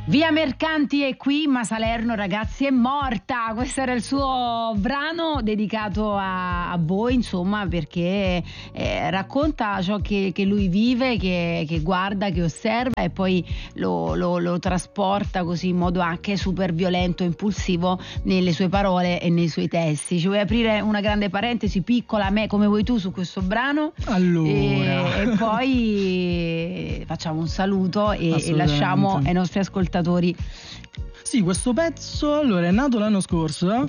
Via Mercanti è qui, ma Salerno, ragazzi, è morta. Questo era il suo brano dedicato a voi, insomma, perché racconta ciò che lui vive, che guarda, che osserva e poi lo trasporta così in modo anche super violento e impulsivo nelle sue parole e nei suoi testi. Ci vuoi aprire una grande parentesi piccola, a me come vuoi tu, su questo brano? Allora, e poi facciamo un saluto e lasciamo ai nostri ascoltatori. Sì, questo pezzo allora è nato l'anno scorso.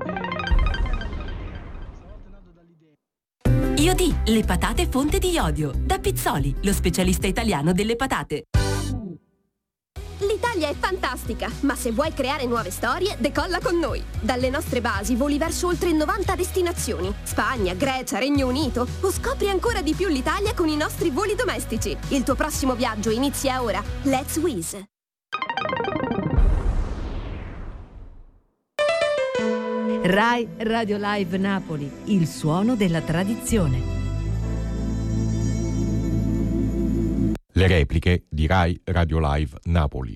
IOD, le patate fonte di iodio. Da Pizzoli, lo specialista italiano delle patate. L'Italia è fantastica, ma se vuoi creare nuove storie, decolla con noi. Dalle nostre basi voli verso oltre 90 destinazioni. Spagna, Grecia, Regno Unito. O scopri ancora di più l'Italia con i nostri voli domestici. Il tuo prossimo viaggio inizia ora. Let's Wizz. Rai Radio Live Napoli, il suono della tradizione. Le repliche di Rai Radio Live Napoli.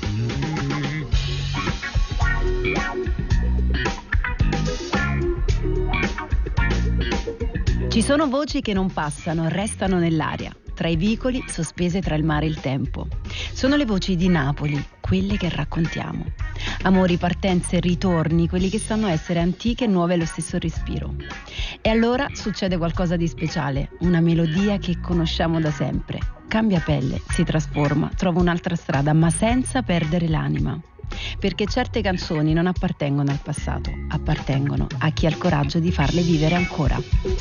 Ci sono voci che non passano, restano nell'aria, tra i vicoli sospese tra il mare e il tempo. Sono le voci di Napoli, quelle che raccontiamo. Amori, partenze e ritorni, quelli che sanno essere antiche e nuove allo stesso respiro. E allora succede qualcosa di speciale, una melodia che conosciamo da sempre. Cambia pelle, si trasforma, trova un'altra strada, ma senza perdere l'anima. Perché certe canzoni non appartengono al passato, appartengono a chi ha il coraggio di farle vivere ancora.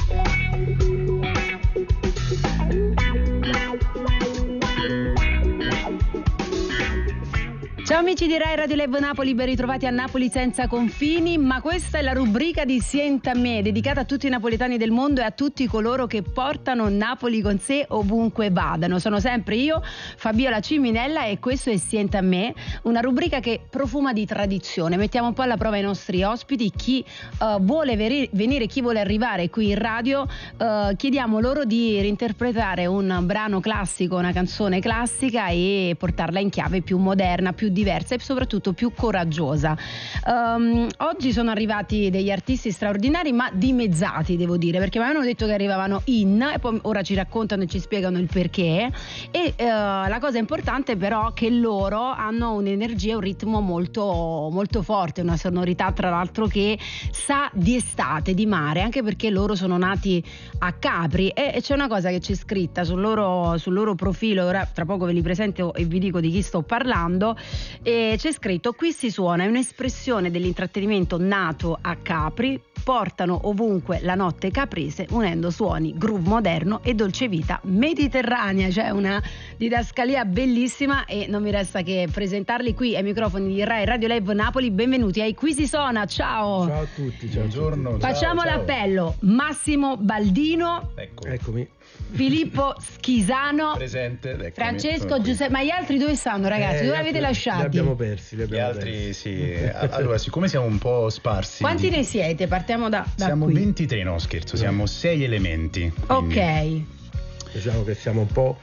Ciao amici di Rai Radio Live Napoli, ben ritrovati a Napoli senza confini, ma questa è la rubrica di Sienta a me, dedicata a tutti i napoletani del mondo e a tutti coloro che portano Napoli con sé ovunque vadano. Sono sempre io, Fabiola Ciminella, e questo è Sienta a me, una rubrica che profuma di tradizione. Mettiamo un po' alla prova i nostri ospiti, chi vuole venire, chi vuole arrivare qui in radio, chiediamo loro di reinterpretare un brano classico, una canzone classica e portarla in chiave più moderna, più diversa e soprattutto più coraggiosa. Oggi sono arrivati degli artisti straordinari, ma dimezzati, devo dire, perché mi avevano detto che arrivavano e poi ora ci raccontano e ci spiegano il perché. E la cosa importante però è che loro hanno un'energia, un ritmo molto, molto forte, una sonorità tra l'altro che sa di estate, di mare, anche perché loro sono nati a Capri e c'è una cosa che c'è scritta sul loro profilo. Ora tra poco ve li presento e vi dico di chi sto parlando. E c'è scritto: qui si suona, è un'espressione dell'intrattenimento nato a Capri, portano ovunque la notte caprese unendo suoni, groove moderno e dolce vita mediterranea. Cioè una didascalia bellissima e non mi resta che presentarli qui ai microfoni di Rai Radio Live Napoli. Benvenuti ai Qui si suona, ciao! Ciao a tutti, buongiorno. Facciamo l'appello: Massimo Baldino, Eccomi. Filippo Schisano, Presente, eccomi. Francesco Giuseppe. Ma gli altri dove stanno, ragazzi? Dove avete lasciati? Li abbiamo persi. Gli altri sì. Allora, siccome siamo un po' sparsi. Quanti ne siete? Partiamo da siamo qui. 23, no scherzo, siamo 6 elementi. Quindi. Ok. Diciamo che siamo un po'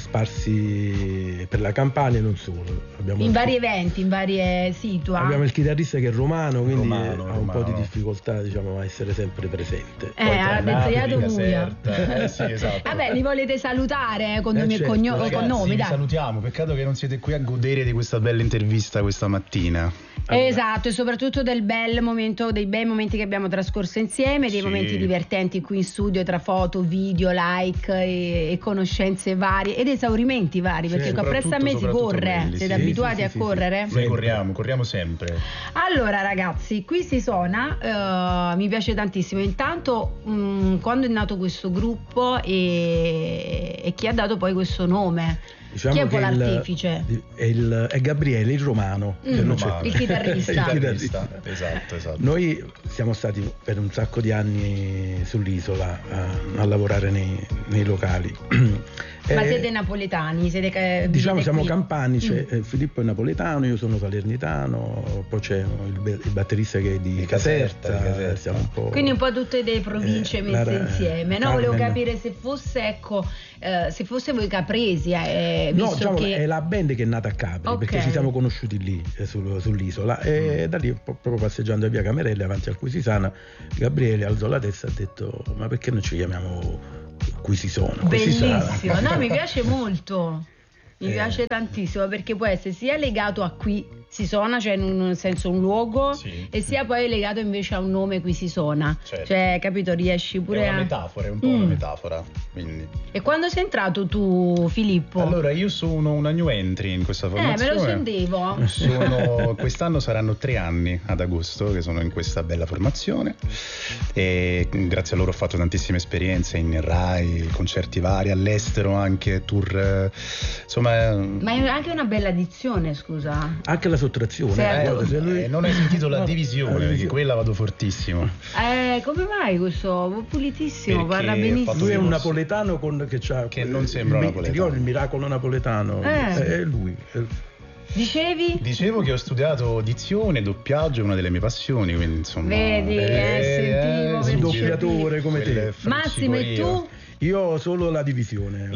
sparsi per la Campania e non solo. In vari eventi, in varie situa. Abbiamo il chitarrista che è romano, quindi ha un romano. Po' di difficoltà, diciamo, a essere sempre presente. Ha detto Buia. Sì, esatto. Vabbè, li volete salutare con nomi certo. e cognomi, vi dai. salutiamo, peccato che non siete qui a godere di questa bella intervista questa mattina. Esatto, e soprattutto dei bei momenti che abbiamo trascorso insieme, dei momenti divertenti qui in studio tra foto, video, like e conoscenze varie ed esaurimenti vari, perché appresso a me si corre, belli, siete abituati a correre? Noi corriamo sempre. Allora ragazzi, qui si suona, mi piace tantissimo. Intanto quando è nato questo gruppo e chi ha dato poi questo nome? Diciamo chi è un po' che l'artefice? È Gabriele, il romano, il chitarrista. Esatto. Noi siamo stati per un sacco di anni sull'isola a lavorare nei locali Ma siete napoletani? Diciamo siamo qui? campani, Filippo è napoletano, io sono salernitano, poi c'è il batterista che è di Caserta. Siamo un po'... Quindi un po' tutte le province messe insieme. No, volevo capire se fosse, se fosse voi capresi, visto diciamo che è la band che è nata a Capri, perché ci siamo conosciuti lì sull'isola, e da lì proprio passeggiando a via Camerelle avanti al Quisisana, Gabriele alzò la testa e ha detto: ma perché non ci chiamiamo Quisisona? Bellissimo, no, mi piace molto, mi piace tantissimo, perché può essere sia legato a Quisisona, cioè in un senso un luogo, e sia poi legato invece a un nome Quisisona, cioè capito, riesci pure è una metafora, è un po' una metafora, quindi. E quando sei entrato tu, Filippo? Allora, io sono una new entry in questa formazione. Me lo sentivo. Quest'anno saranno 3 anni ad agosto che sono in questa bella formazione, e grazie a loro ho fatto tantissime esperienze in Rai, concerti vari, all'estero anche, tour, insomma. Ma è anche una bella addizione, scusa. Anche la sottrazione. Non hai sentito la divisione, perché quella vado fortissimo. Come mai questo? Pulitissimo, parla benissimo. Lui è un napoletano che non sembra napoletano. Ti ricordi il miracolo napoletano? È lui. Dicevi? Dicevo che ho studiato dizione, doppiaggio, è una delle mie passioni, quindi insomma. Vedi, sentivo. Un doppiatore come te. Massimo, e tu? Io solo la divisione.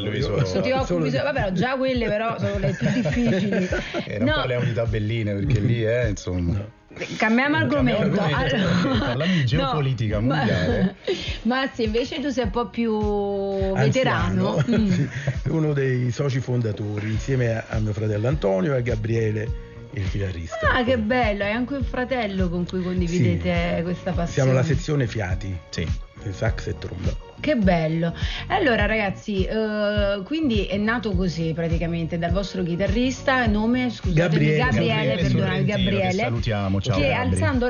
Vabbè, già quelle però sono le più difficili. Non parliamo di tabelline, perché lì insomma. No. Cambiamo argomento. Parliamo di geopolitica mondiale. Ma se invece tu sei un po' più veterano. Sì, uno dei soci fondatori, insieme a mio fratello Antonio e a Gabriele, il chitarrista. Ah, che bello, hai anche un fratello con cui condividete questa passione. Siamo la sezione fiati, sax e tromba. Che bello. Allora ragazzi, quindi è nato così praticamente dal vostro chitarrista, nome, scusatemi, Gabriele, che salutiamo, ciao, che Gabri. alzando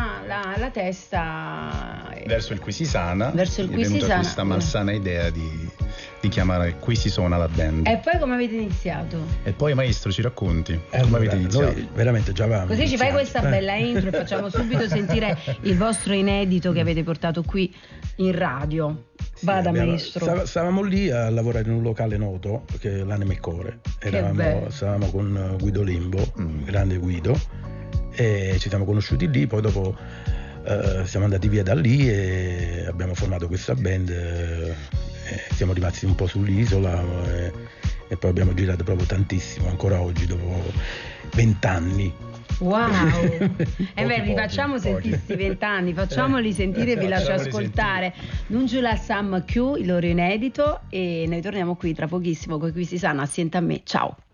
la testa verso il Quisisana, è venuta questa malsana idea di chiamare Quisisona la band. E poi come avete iniziato? E poi maestro ci racconti come avete iniziato? Noi veramente già avevamo così iniziato. Ci fai questa bella intro e facciamo subito sentire il vostro inedito che avete portato qui in radio. Vada maestro. Stavamo lì a lavorare in un locale noto che è l'Anima e Core. Stavamo con Guido Limbo, grande Guido, e ci siamo conosciuti lì. Poi dopo siamo andati via da lì e abbiamo formato questa band. Siamo rimasti un po' sull'isola e poi abbiamo girato proprio tantissimo, ancora oggi dopo 20 anni. Wow. Rifacciamo sentire sti 20 anni, facciamoli sentire, vi lascio ascoltare Nungula Sam Q, il loro inedito, e noi torniamo qui tra pochissimo con Quisisana. Assiente a me, ciao.